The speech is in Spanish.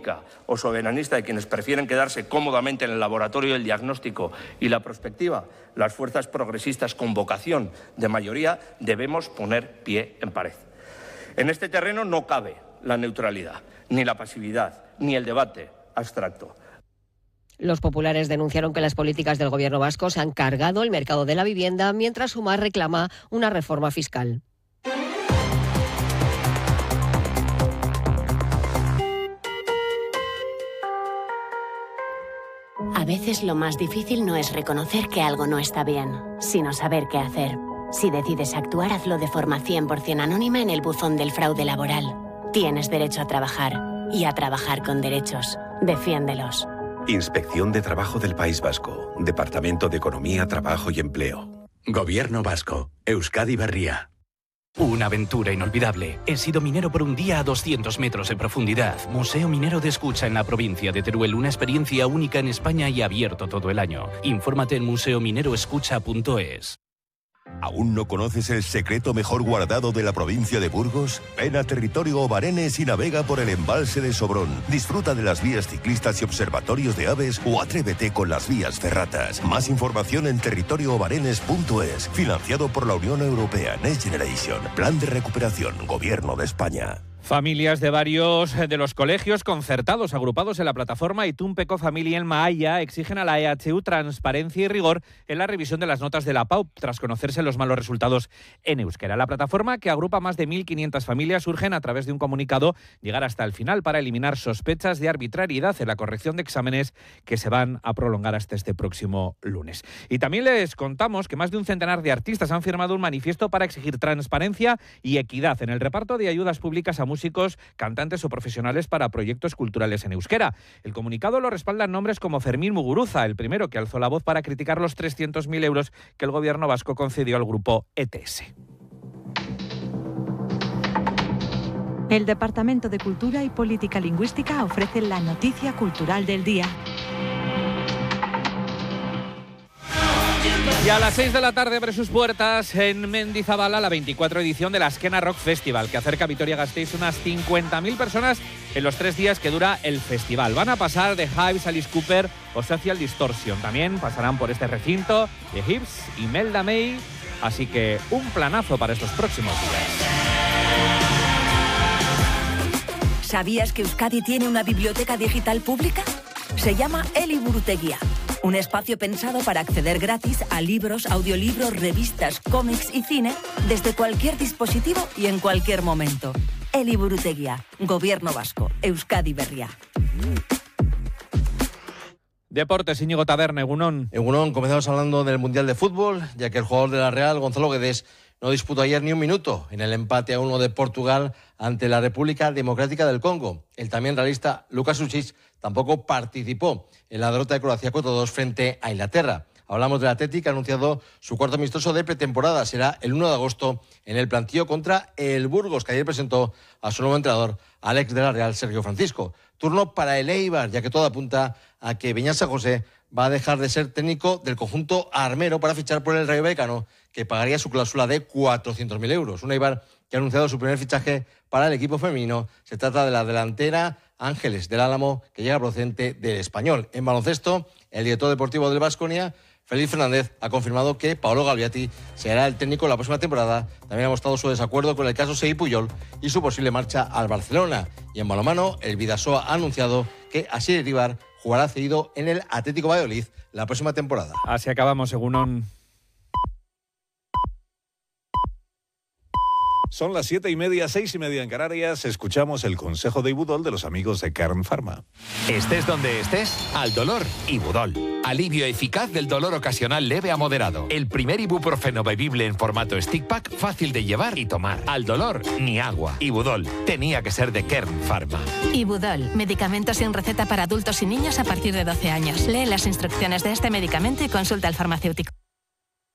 utópica o soberanista de quienes prefieren quedarse cómodamente en el laboratorio del diagnóstico y la prospectiva, las fuerzas progresistas con vocación de mayoría debemos poner pie en pared. En este terreno no cabe la neutralidad, ni la pasividad, ni el debate abstracto. Los populares denunciaron que las políticas del Gobierno vasco se han cargado el mercado de la vivienda, mientras Sumar reclama una reforma fiscal. A veces lo más difícil no es reconocer que algo no está bien, sino saber qué hacer. Si decides actuar, hazlo de forma 100% anónima en el buzón del fraude laboral. Tienes derecho a trabajar y a trabajar con derechos. Defiéndelos. Inspección de Trabajo del País Vasco. Departamento de Economía, Trabajo y Empleo. Gobierno vasco. Euskadi Berria. Una aventura inolvidable. He sido minero por un día a 200 metros de profundidad. Museo Minero de Escucha en la provincia de Teruel. Una experiencia única en España y abierto todo el año. Infórmate en museomineroescucha.es. ¿Aún no conoces el secreto mejor guardado de la provincia de Burgos? Ven a Territorio Obarenes y navega por el embalse de Sobrón. Disfruta de las vías ciclistas y observatorios de aves o atrévete con las vías ferratas. Más información en territorioobarenes.es. Financiado por la Unión Europea Next Generation. Plan de recuperación. Gobierno de España. Familias de varios de los colegios concertados agrupados en la plataforma Itunpeko Familia en Mahaya exigen a la EHU transparencia y rigor en la revisión de las notas de la PAU tras conocerse los malos resultados en euskera. La plataforma, que agrupa más de 1.500 familias, urgen a través de un comunicado llegar hasta el final para eliminar sospechas de arbitrariedad en la corrección de exámenes que se van a prolongar hasta este próximo lunes. Y también les contamos que más de un centenar de artistas han firmado un manifiesto para exigir transparencia y equidad en el reparto de ayudas públicas a músicos, cantantes o profesionales para proyectos culturales en euskera. El comunicado lo respaldan nombres como Fermín Muguruza, el primero que alzó la voz para criticar los 300.000 euros que el gobierno vasco concedió al grupo ETS. El Departamento de Cultura y Política Lingüística ofrece la noticia cultural del día. Y a las 6 de la tarde abre sus puertas en Mendizabala la 24 edición de la Azkena Rock Festival, que acerca a Vitoria-Gasteiz unas 50.000 personas en los 3 días que dura el festival. Van a pasar de Hives, Alice Cooper o Social Distortion. También pasarán por este recinto de Hips y Melda May, así que un planazo para estos próximos días. ¿Sabías que Euskadi tiene una biblioteca digital pública? Se llama Eliburutegia. Un espacio pensado para acceder gratis a libros, audiolibros, revistas, cómics y cine desde cualquier dispositivo y en cualquier momento. Eliburutegia, Gobierno Vasco, Euskadi Berria. Deportes, Íñigo Taberna, Egunon. Egunon, comenzamos hablando del Mundial de Fútbol, ya que el jugador de la Real, Gonzalo Guedes, no disputó ayer ni un minuto en el empate a 1 de Portugal ante la República Democrática del Congo. El también realista Lucas Suchis tampoco participó en la derrota de Croacia 4-2 frente a Inglaterra. Hablamos del Athletic, que ha anunciado su cuarto amistoso de pretemporada. Será el 1 de agosto en el plantío contra el Burgos, que ayer presentó a su nuevo entrenador, al ex de la Real, Sergio Francisco. Turno para el Eibar, ya que todo apunta a que Beñat San José va a dejar de ser técnico del conjunto armero para fichar por el Rayo Vallecano, que pagaría su cláusula de 400.000 euros. Un Eibar que ha anunciado su primer fichaje para el equipo femenino. Se trata de la delantera Ángeles del Álamo, que llega procedente del Español. En baloncesto, el director deportivo del Baskonia, Félix Fernández, ha confirmado que Paolo Galviati será el técnico la próxima temporada. También ha mostrado su desacuerdo con el caso Sei Puyol y su posible marcha al Barcelona. Y en balonmano, el Bidasoa ha anunciado que Asier Iribar jugará cedido en el Atlético Valladolid la próxima temporada. Así acabamos, Egunon. Son las 7:30, 6:30 en Canarias. Escuchamos el consejo de Ibudol de los amigos de Kern Pharma. Estés donde estés, al dolor, Ibudol. Alivio eficaz del dolor ocasional leve a moderado. El primer ibuprofeno bebible en formato stick pack, fácil de llevar y tomar. Al dolor, ni agua. Ibudol, tenía que ser de Kern Pharma. Ibudol, medicamento sin receta para adultos y niños a partir de 12 años. Lee las instrucciones de este medicamento y consulta al farmacéutico.